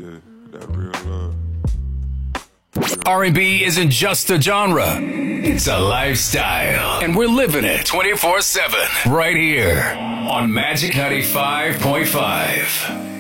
Yeah, that real love. R&B isn't just a genre. It's a lifestyle. And we're living it 24/7 right here on Magic 95.5.